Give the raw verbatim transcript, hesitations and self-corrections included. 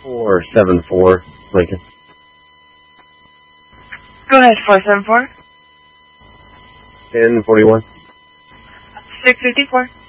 four seven four, Lincoln. Go ahead, four seven four. ten forty-one. six fifty-four.